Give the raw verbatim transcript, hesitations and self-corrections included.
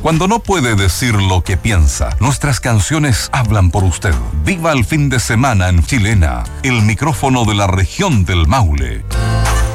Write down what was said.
Cuando no puede decir lo que piensa, nuestras canciones hablan por usted. Viva el fin de semana en Chilena, el micrófono de la región del Maule.